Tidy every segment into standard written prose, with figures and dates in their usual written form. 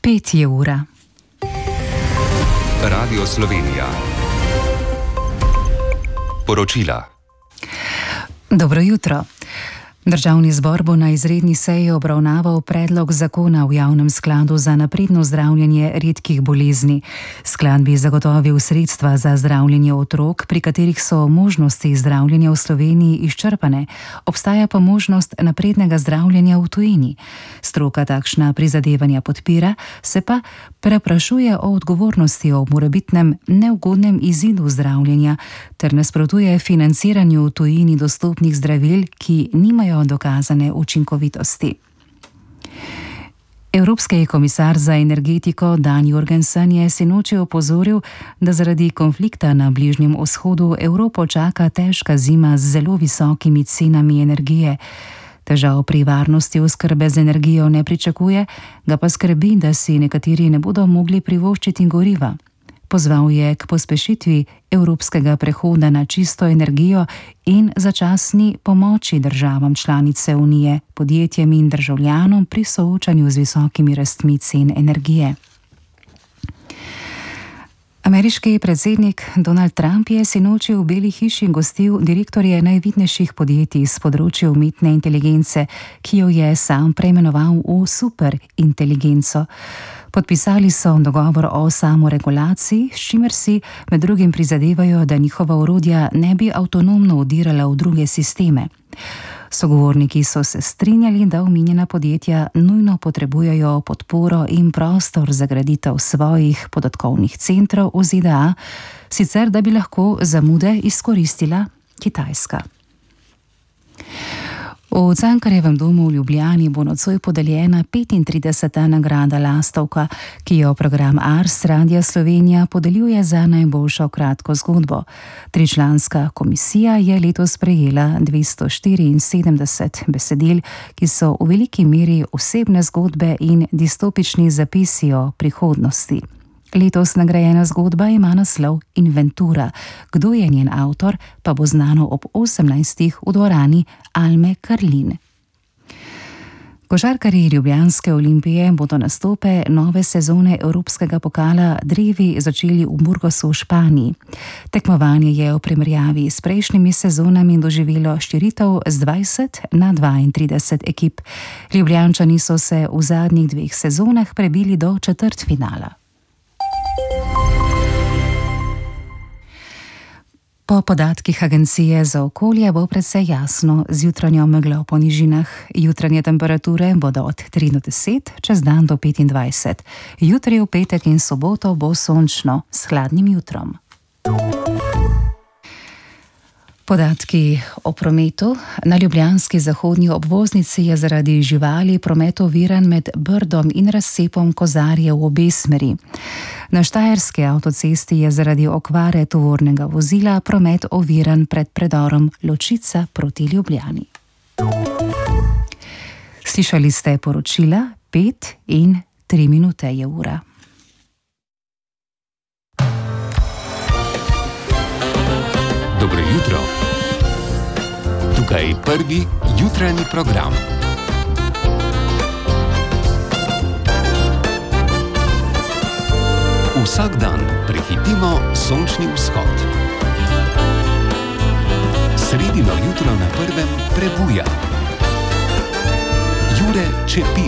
5 je ura. Radio Slovenija. Poročila. Dobro jutro. Državni zbor bo na izredni seji obravnaval predlog zakona v javnem skladu za napredno zdravljenje redkih bolezni. Sklad bi zagotovil sredstva za zdravljenje otrok, pri katerih so možnosti zdravljenja v Sloveniji izčrpane, obstaja pa možnost naprednega zdravljenja v tujini. Stroka takšna prizadevanja podpira, se pa preprašuje o odgovornosti o morebitnem neugodnem izidu zdravljenja ter nasprotuje financiranju v tujini dostopnih zdravil, ki nimajo dokazane učinkovitosti. Evropski komisar za energetiko Dan Jorgensen je sinoči opozoril, da zaradi konflikta na Bližnjem vzhodu Evropo čaka težka zima z zelo visokimi cenami energije. Težav pri varnosti oskrbe z energijo ne pričakuje, ga pa skrbi, da si nekateri ne bodo mogli privoščiti goriva. Pozval je k pospešitvi evropskega prehoda na čisto energijo in začasni pomoči državam članice Unije, podjetjem in državljanom pri soočanju z visokimi rastmi cen energije. Ameriški predsednik Donald Trump je sinoči v Beli hiši gostil direktorje najvidnejših podjetij s področja umetne inteligence, ki jo je sam preimenoval v superinteligenco. Podpisali so dogovor o samoregulaciji, s čimer si med drugim prizadevajo, da njihova orodja ne bi avtonomno vdirala v druge sisteme. Sogovorniki so se strinjali, da omenjena podjetja nujno potrebujejo podporo in prostor za graditev svojih podatkovnih centrov v ZDA, sicer da bi lahko zamude izkoristila Kitajska. V Cankarjevem domu v Ljubljani bo nocoj podeljena 35. nagrada Lastovka, ki jo program Ars Radia Slovenija podeljuje za najboljšo kratko zgodbo. Tričlanska komisija je letos prejela 274 besedil, ki so v veliki meri osebne zgodbe in distopični zapisi o prihodnosti. Letos nagrajena zgodba ima naslov Inventura. Kdo je njen avtor, pa bo znano ob 18. v dvorani Alme Karlin. Košarkarji Ljubljanske Olimpije bodo nastope nove sezone Evropskega pokala drevi začeli v Burgosu v Španiji. Tekmovanje je v primerjavi s prejšnjimi sezonami doživelo širitev z 20 na 32 ekip. Ljubljančani so se v zadnjih 2 sezonah prebili do četrtfinala. Po podatkih Agencije za okolje bo precej jasno, z jutranjo meglo po nižinah. Jutranje temperature bodo od 3 do 10, čez dan do 25. Jutri v petek in soboto bo sončno s hladnim jutrom. Podatki o prometu. Na ljubljanski zahodni obvoznici je zaradi živali promet oviran med Brdom in razcepom Kozarje v obe smeri. Na štajerski avtocesti je zaradi okvare tovornega vozila promet oviran pred predorom Ločica proti Ljubljani. Slišali ste poročila, 5 in 3 minute je ura. Dobro jutro. Tukaj je prvi jutranji program. Vsak dan prehitimo sončni vzhod. Sredino jutro na prvem prebuja Jure Čepin.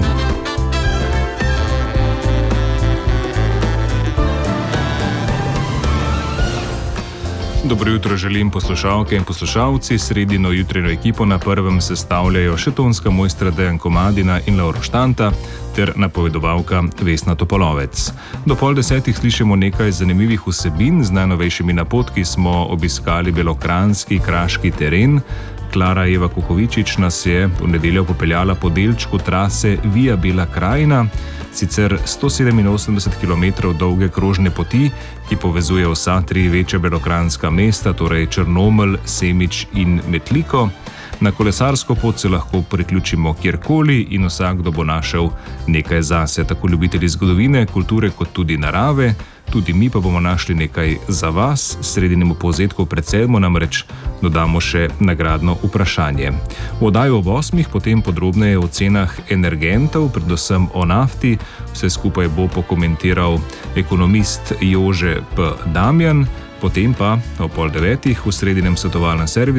Dobro jutro želim poslušalke in poslušalci. Sredino jutranjo ekipo na prvem sestavljajo še tonska mojstra Dejan Komadina in Laura Štanta ter napovedovalka Vesna Topolovec. Do 9:30 slišimo nekaj zanimivih vsebin. Z najnovejšimi napotki smo obiskali belokranjski kraški teren. Klara Eva Kukovičič nas je v nedeljo popeljala po delčku trase Via Bela Krajina, sicer 187 km dolge krožne poti, ki povezuje vsa 3 večja belokranjska mesta, torej Črnomelj, Semič in Metliko. Na kolesarsko pot se lahko priključimo kjerkoli in vsakdo bo našel nekaj zase, tako ljubitelji zgodovine, kulture kot tudi narave. Tudi mi pa bomo našli nekaj za vas. Sredinemu povzetku pred sedmo namreč dodamo še nagradno vprašanje. V oddaji ob 8 potem podrobneje o cenah energentov, predvsem o nafti. Vse skupaj bo pokomentiral ekonomist Jože P. Damjan, potem pa o 8:30 v sredinem svetovalnem servisu